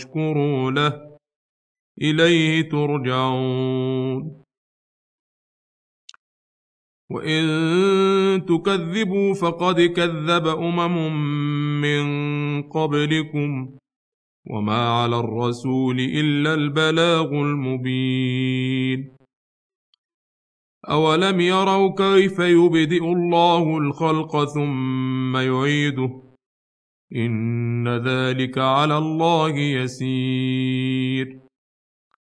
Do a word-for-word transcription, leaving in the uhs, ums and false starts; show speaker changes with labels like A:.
A: واشكروا له إليه ترجعون. وإن تكذبوا فقد كذب أمم من قبلكم وما على الرسول إلا البلاغ المبين. أولم يروا كيف يبدئ الله الخلق ثم يعيده إن ذلك على الله يسير.